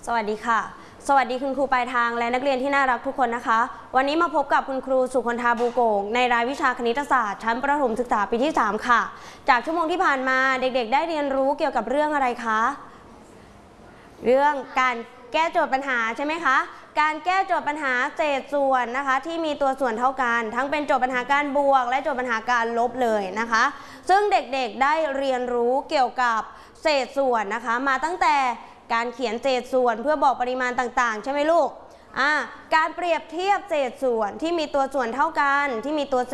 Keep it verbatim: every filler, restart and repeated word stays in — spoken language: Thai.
สวัสดีค่ะสวัสดีคุณครูปลายทางและนักเรียนที่น่ารักทุกคนนะคะวันนี้มาพบกับคุณครูสุคนธาบูโก่งในรายวิชาคณิตศาสตร์ชั้นประถมศึกษาปีที่สามค่ะจากชั่วโมงที่ผ่านมาเด็กๆได้เรียนรู้เกี่ยวกับเรื่องอะไรคะเรื่องการแก้โจทย์ปัญหาใช่ไหมคะการแก้โจทย์ปัญหาเศษส่วนนะคะที่มีตัวส่วนเท่ากันทั้งเป็นโจทย์ปัญหาการบวกและโจทย์ปัญหาการลบเลยนะคะซึ่งเด็กๆได้เรียนรู้เกี่ยวกับเศษส่วนนะคะมาตั้งแต่การเขียนเศษส่วนเพื่อบอกปริมาณต่างๆใช่ไหมลูกอ่าการเปรียบเทียบเศษส่วนที่มีตัวส่วนเท่ากันที่มีตัว